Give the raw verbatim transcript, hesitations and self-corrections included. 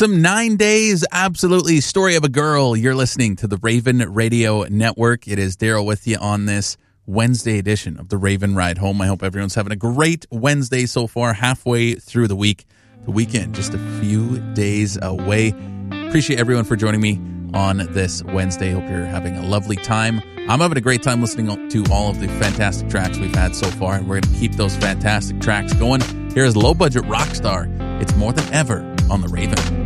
Some Nine Days, absolutely. Story of a Girl. You're listening to the Raven Radio Network. It is Daryl with you on this Wednesday edition of the Raven Ride Home. I hope everyone's having a great Wednesday so far, halfway through the week. The weekend, just a few days away. Appreciate everyone for joining me on this Wednesday. Hope you're having a lovely time. I'm having a great time listening to all of the fantastic tracks we've had so far, and we're going to keep those fantastic tracks going. Here is Low Budget Rockstar. It's More Than Ever on the Raven.